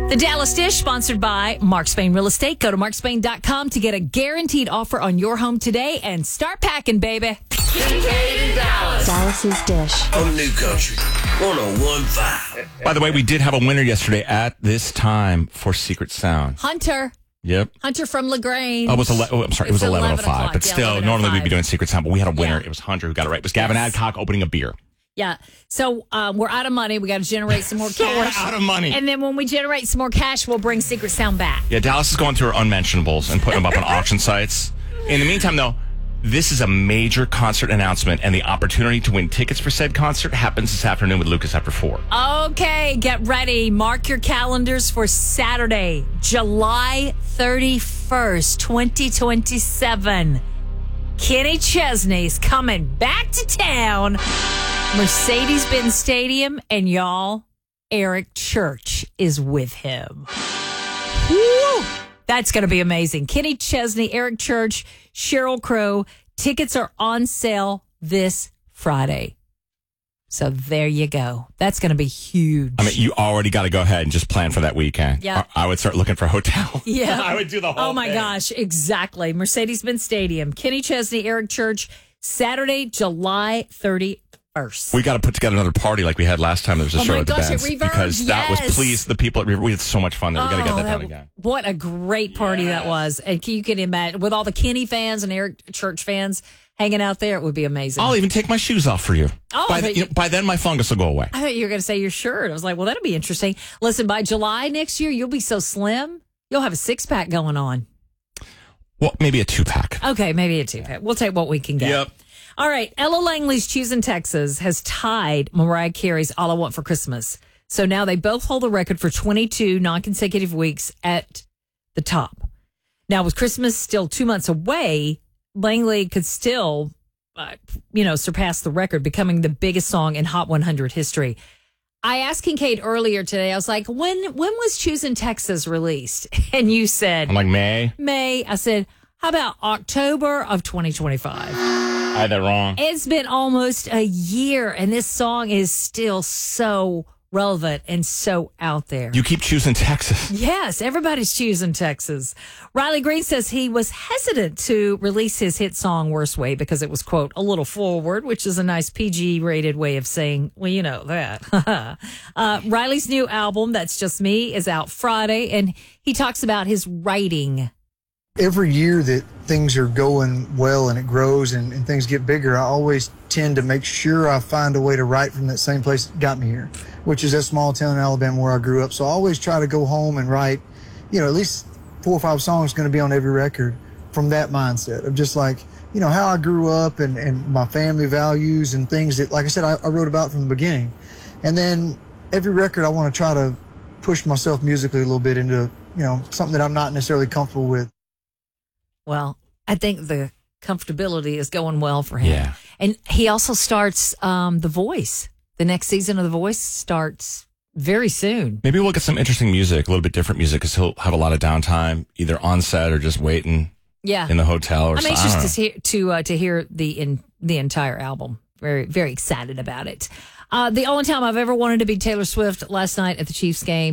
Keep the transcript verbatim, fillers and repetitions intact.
The Dallas Dish, sponsored by Mark Spain Real Estate. Go to mark spain dot com to get a guaranteed offer on your home today and start packing, baby. Kincaid in Dallas. Dallas's Dish. On New Country one oh one point five. By the way, we did have a winner yesterday at this time for Secret Sound. Hunter. Yep. Hunter from LaGrange. Oh, it was ele- oh, I'm sorry. It was It's eleven oh eleven five. But yeah, still, normally we'd be doing Secret Sound, but we had a winner. Yeah. It was Hunter who got it right. It was Gavin Yes. Adcock opening a beer. Yeah. So um, we're out of money. We got to generate some more So cash. we're out of money. And then when we generate some more cash, we'll bring Secret Sound back. Yeah, Dallas is going through her unmentionables and putting them up on auction sites. In the meantime, though, this is a major concert announcement, and the opportunity to win tickets for said concert happens this afternoon with Lucas after four. Okay, get ready. Mark your calendars for Saturday, July thirty-first, twenty twenty-seven. Kenny Chesney's coming back to town. Mercedes-Benz Stadium, and y'all, Eric Church is with him. Woo! That's going to be amazing. Kenny Chesney, Eric Church, Sheryl Crow. Tickets are on sale this Friday. So there you go. That's going to be huge. I mean, you already got to go ahead and just plan for that weekend. Yeah. I I would start looking for a hotel. Yeah. I would do the whole Oh, my thing. gosh. Exactly. Mercedes-Benz Stadium. Kenny Chesney, Eric Church, Saturday, July thirty-first. We got to put together another party like we had last time there was a Oh show my at the gosh, at Benz. Reverb, Because that was yes. pleased the people at Reverb. We had so much fun there. We got to get Oh, that done that- again. What a great party that was. And you can imagine, with all the Kenny fans and Eric Church fans hanging out there, it would be amazing. I'll even take my shoes off for you. Oh, by, but the, you you- know, by then, my fungus will go away. I thought you were going to say your shirt. I was like, well, that'll be interesting. Listen, by July next year, you'll be so slim, you'll have a six-pack going on. Well, maybe a two-pack. Okay, maybe a two-pack. We'll take what we can get. Yep. All right, Ella Langley's Choosing Texas has tied Mariah Carey's All I Want for Christmas. So now they both hold the record for twenty-two non-consecutive weeks at the top. Now, with Christmas still two months away, Langley could still, uh, you know, surpass the record, becoming the biggest song in Hot one hundred history. I asked Kincaid earlier today, I was like, when when was Choosing Texas released? And you said, I'm like, May? May. I said, how about October of twenty twenty-five? I had that wrong. It's been almost a year, and this song is still so relevant and so out there. You keep choosing Texas. Yes, everybody's choosing Texas. Riley Green says he was hesitant to release his hit song Worst Way because it was, quote, a little forward, which is a nice P G rated way of saying, well, you know that. uh, Riley's new album, That's Just Me, is out Friday, and he talks about his writing. Every year that things are going well and it grows and, and things get bigger, I always tend to make sure I find a way to write from that same place that got me here, which is that small town in Alabama where I grew up. So I always try to go home and write, you know, at least four or five songs going to be on every record from that mindset of just like, you know, how I grew up and, and my family values and things that, like I said, I, I wrote about from the beginning. And then every record I want to try to push myself musically a little bit into, you know, something that I'm not necessarily comfortable with. Well, I think the comfortability is going well for him. Yeah. And he also starts um, The Voice. The next season of The Voice starts very soon. Maybe we'll get some interesting music, a little bit different music, because he'll have a lot of downtime, either on set or just waiting Yeah. in the hotel. Or I'm so- I anxious don't know. to hear, to, uh, to hear the in, the entire album. Very, very excited about it. Uh, the only time I've ever wanted to be Taylor Swift last night at the Chiefs game.